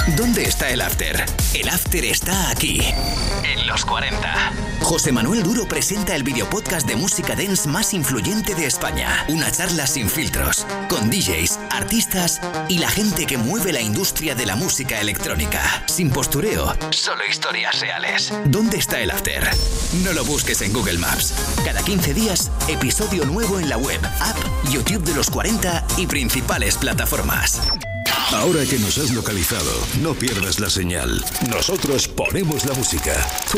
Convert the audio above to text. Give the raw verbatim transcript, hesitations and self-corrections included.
¿Dónde está el after? El after está aquí, en los cuarenta. José Manuel Duro presenta el videopodcast de música dance más influyente de España. Una charla sin filtros, con D Js, artistas y la gente que mueve la industria de la música electrónica. Sin postureo, solo historias reales. ¿Dónde está el after? No lo busques en Google Maps. Cada quince días, episodio nuevo en la web, app, YouTube de los cuarenta y principales plataformas. Ahora que nos has localizado, no pierdas la señal. Nosotros ponemos la música. Tú